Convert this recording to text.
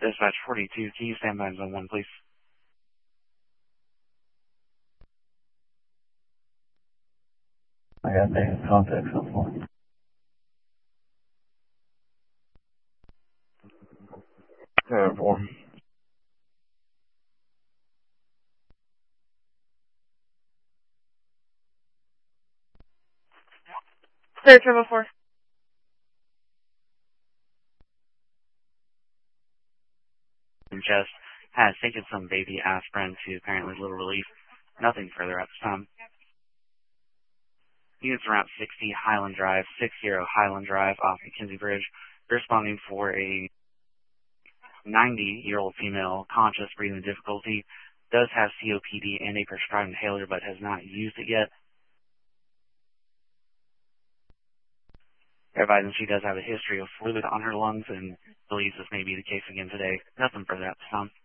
Dispatch 42, can you stand by in zone 1, please? I got negative contact so far. Form. Third Turbo 4. Just has taken some baby aspirin to apparently little relief. Nothing further at this time. Units around 60 Highland Drive, 60 Highland Drive off McKenzie Bridge, responding for a 90-year-old female, conscious, breathing difficulty, does have COPD and a prescribed inhaler but has not used it yet. Advising she does have a history of fluid on her lungs and believes this may be the case again today. Nothing further at this time.